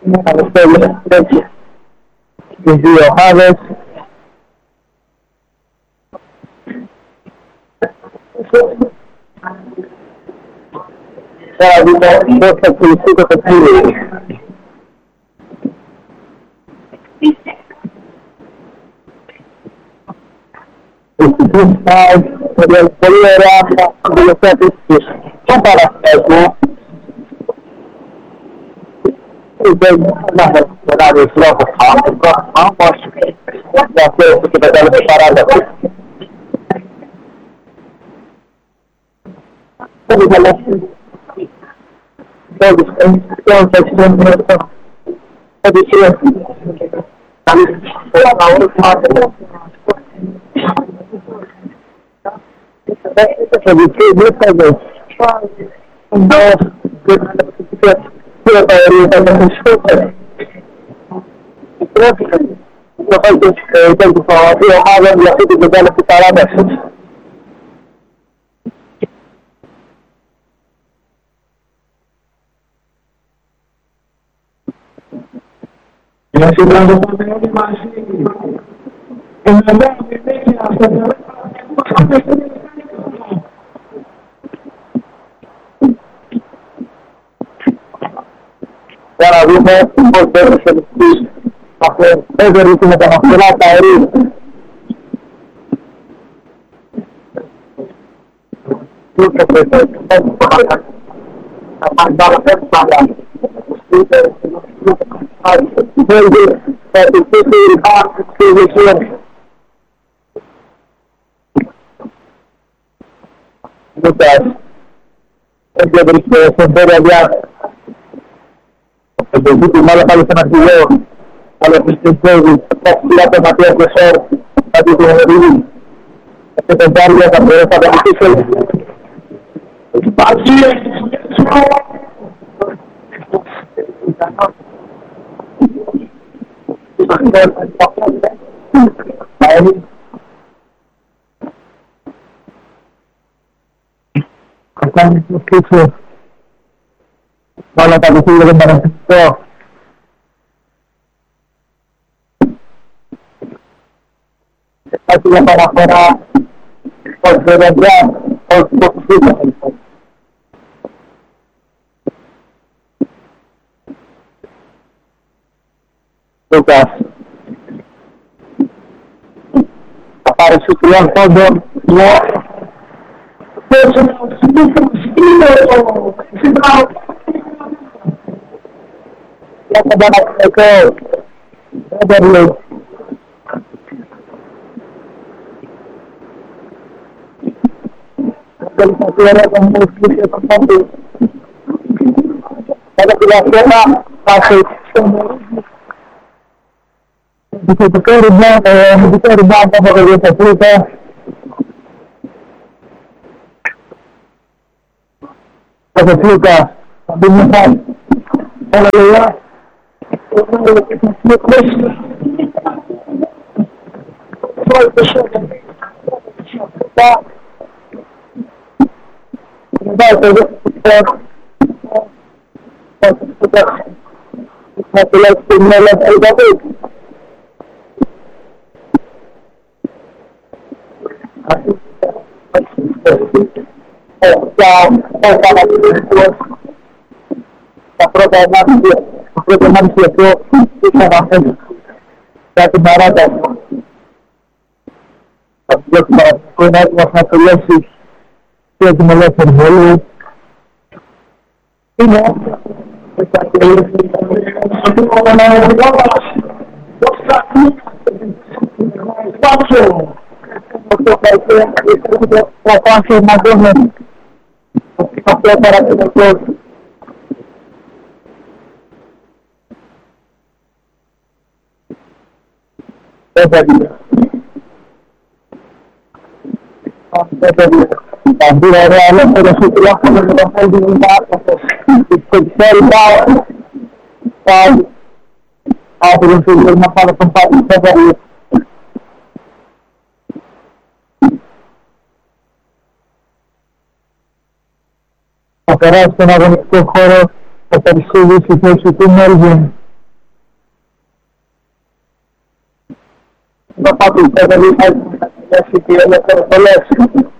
Καλησπέρα. Τις δύο ομάδες. Τώρα δούμε πώς θα ακολουθεί το παιχνίδι. Πολύ ωραία τελευταία πίστη στον Παναθηναϊκό. Δεν θα δει λόγο όμως για αυτό που κατάλαβε παράδοση. Δεν ήθελα Τώρα δούμε πώς δεν εξελιχθεί αυτό έδερη τη μεταναστελά αερίου. Θα πάει πάρα πέρα πάντα. Δεν βρίσκεται στον πέρα el principio malo para los nativos a los institutos la formación de ser así como vivir secretario de la pobreza de Hola, Patricio, ¿qué tal? Aquí ya para afuera, por celebrar, por Lucas. Aparece su triunfo, no. Ya se van a hacer verlo. La con música constante. Para que la tierra pase. Dice que hermano, para que se fruta. Para que fruta. Para que Porque manifestó esa imagen ya que barata con algunas naturales que me lo formuló y no también ahora pero si te vas a poner el dignidad pero si es más para compartir operar con algún mejor o percibir si fue su túnel bien να πατήσετε λίγο να και ελεύθερες πολλές.